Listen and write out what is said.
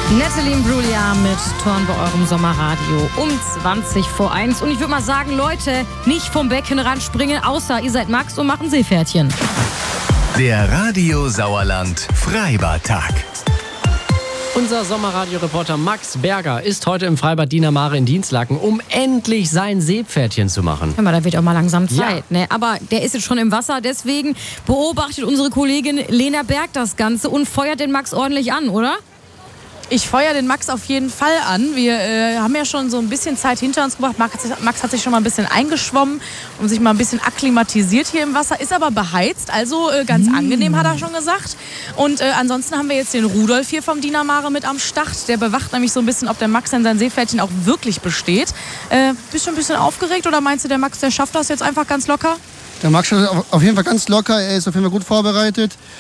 Natalie Imbruglia mit Turn bei eurem Sommerradio um 1:20. Und ich würde mal sagen, Leute, nicht vom Beckenrand springen, außer ihr seid Max und macht ein Seepferdchen. Der Radio Sauerland Freibadtag. Unser Sommerradio-Reporter Max Berger ist heute im Freibad Diener Mare in Dinslaken, um endlich sein Seepferdchen zu machen. Hör mal, da wird auch mal langsam Zeit. Ja. Ne? Aber der ist jetzt schon im Wasser, deswegen beobachtet unsere Kollegin Lena Berg das Ganze und feuert den Max ordentlich an, oder? Ich feuere den Max auf jeden Fall an. Wir haben ja schon so ein bisschen Zeit hinter uns gebracht. Max hat sich schon mal ein bisschen eingeschwommen und sich mal ein bisschen akklimatisiert hier im Wasser, ist aber beheizt, also ganz angenehm, hat er schon gesagt. Und ansonsten haben wir jetzt den Rudolf hier vom Diener Mare mit am Start. Der bewacht nämlich so ein bisschen, ob der Max in sein Seepferdchen auch wirklich besteht. Bist du ein bisschen aufgeregt oder meinst du, der Max, der schafft das jetzt einfach ganz locker? Der Max ist auf jeden Fall ganz locker, er ist auf jeden Fall gut vorbereitet.